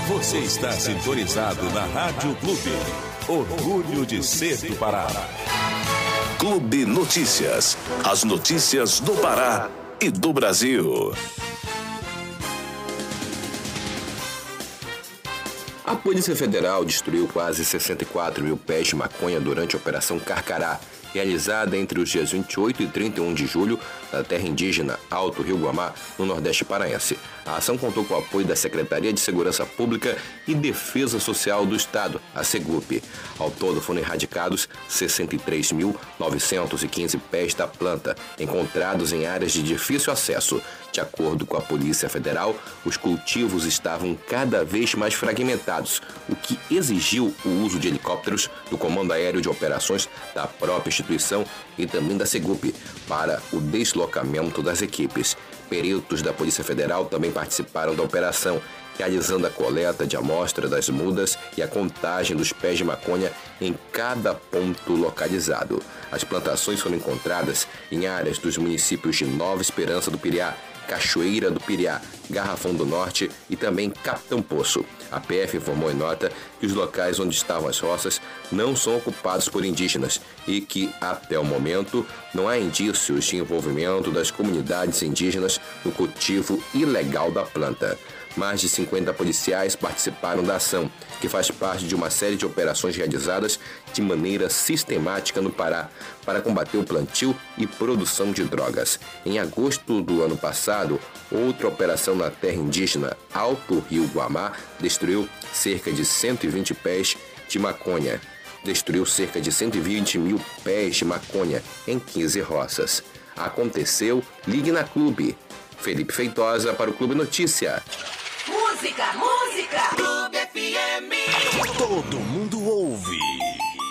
Você está sintonizado na Rádio Clube. Orgulho de ser do Pará. Clube Notícias. As notícias do Pará e do Brasil. A Polícia Federal destruiu quase 64 mil pés de maconha durante a Operação Carcará, realizada entre os dias 28 e 31 de julho na terra indígena Alto Rio Guamá, no Nordeste paraense. A ação contou com o apoio da Secretaria de Segurança Pública e Defesa Social do Estado, a SEGUP. Ao todo foram erradicados 63.915 pés da planta, encontrados em áreas de difícil acesso. De acordo com a Polícia Federal, os cultivos estavam cada vez mais fragmentados, o que exigiu o uso de helicópteros do Comando Aéreo de Operações da própria instituição e também da SEGUP para o deslocamento das equipes. Peritos da Polícia Federal também participaram da operação, realizando a coleta de amostra das mudas e a contagem dos pés de maconha em cada ponto localizado. As plantações foram encontradas em áreas dos municípios de Nova Esperança do Piriá, Cachoeira do Piriá, Garrafão do Norte e também Capitão Poço. A PF informou em nota que os locais onde estavam as roças não são ocupados por indígenas e que, até o momento, não há indícios de envolvimento das comunidades indígenas no cultivo ilegal da planta. Mais de 50 policiais participaram da ação, que faz parte de uma série de operações realizadas de maneira sistemática no Pará para combater o plantio e produção de drogas. Em agosto do ano passado, outra operação na terra indígena Alto Rio Guamá destruiu cerca de 120 pés de maconha. Destruiu cerca de 120 mil pés de maconha em 15 roças. Aconteceu, ligue na Clube. Felipe Feitosa para o Clube Notícia. Música! Clube FM! Todo mundo ouve.